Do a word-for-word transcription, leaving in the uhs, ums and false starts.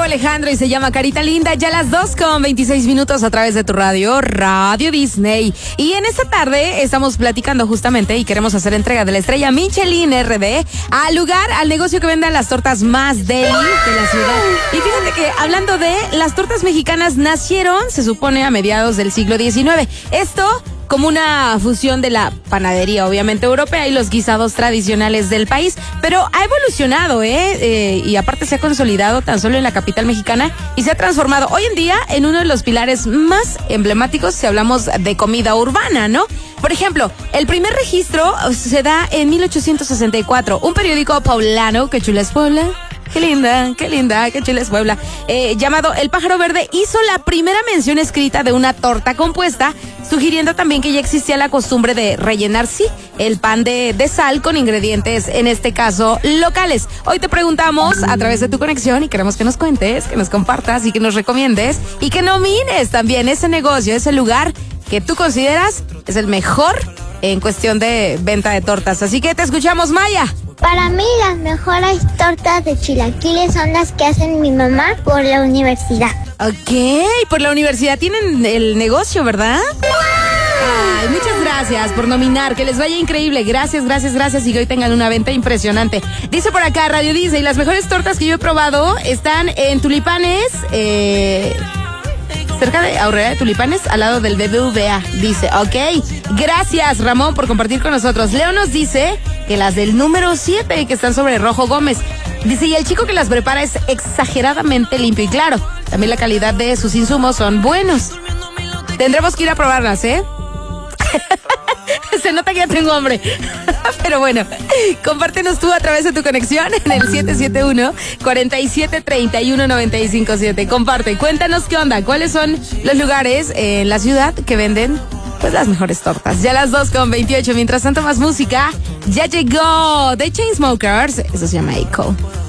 Rauw Alejandro y se llama Carita Linda. Ya las dos con veintiséis minutos a través de tu radio, Radio Disney. Y en esta tarde estamos platicando justamente y queremos hacer entrega de la estrella Michelin R D al lugar, al negocio que vende las tortas más deli de la ciudad. Y fíjate que hablando de las tortas mexicanas, nacieron, se supone, a mediados del siglo diecinueve. Esto como una fusión de la panadería, obviamente europea, y los guisados tradicionales del país, pero ha evolucionado, ¿eh? eh y aparte se ha consolidado tan solo en la capital mexicana y se ha transformado hoy en día en uno de los pilares más emblemáticos si hablamos de comida urbana, ¿no? Por ejemplo, el primer registro se da en mil ochocientos sesenta y cuatro, un periódico poblano, que chula es Puebla. Qué linda, qué linda, qué chula es Puebla. Eh, llamado El Pájaro Verde, hizo la primera mención escrita de una torta compuesta, sugiriendo también que ya existía la costumbre de rellenar, sí, el pan de, de sal con ingredientes, en este caso, locales. Hoy te preguntamos a través de tu conexión y queremos que nos cuentes, que nos compartas y que nos recomiendes y que nomines también ese negocio, ese lugar que tú consideras es el mejor en cuestión de venta de tortas. Así que te escuchamos, Maya. Para mí las mejores tortas de chilaquiles son las que hacen mi mamá por la universidad. Ok, por la universidad tienen el negocio, ¿verdad? Ay, muchas gracias por nominar, que les vaya increíble. Gracias, gracias, gracias y que hoy tengan una venta impresionante. Dice por acá Radio Disney, las mejores tortas que yo he probado están en Tulipanes, eh... cerca de Aurrera de Tulipanes, al lado del B B V A, dice. Ok, gracias Ramón por compartir con nosotros. Leo nos dice que las del número siete, que están sobre Rojo Gómez. Dice, y el chico que las prepara es exageradamente limpio y claro, también la calidad de sus insumos son buenos. Tendremos que ir a probarlas, ¿eh? Se nota que ya tengo hambre. Pero bueno, compártenos tú a través de tu conexión en el siete siete uno, cuatro siete tres uno, nueve cinco siete. Comparte, cuéntanos qué onda, cuáles son los lugares en la ciudad que venden pues las mejores tortas. Ya las dos con veintiocho, mientras tanto más música. Ya llegó The Chainsmokers, eso se llama Echo.